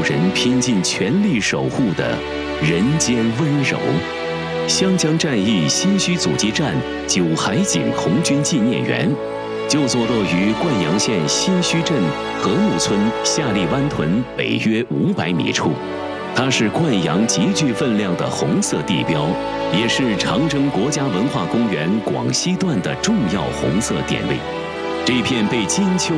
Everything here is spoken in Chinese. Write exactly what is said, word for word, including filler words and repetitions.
人拼尽全力守护的人间温柔。湘江战役新圩阻击战九海井红军纪念园，就坐落于灌阳县新圩镇和睦村下立湾屯北约五百米处。它是灌阳极具分量的红色地标，也是长征国家文化公园广西段的重要红色点位。这片被金秋